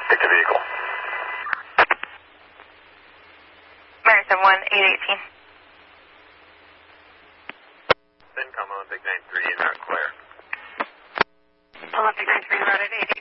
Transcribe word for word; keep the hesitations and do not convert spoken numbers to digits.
Pick the vehicle. American one, eight eighteen. Then come Olympic nine three, not clear. Olympic nine three, routed eight eighteen.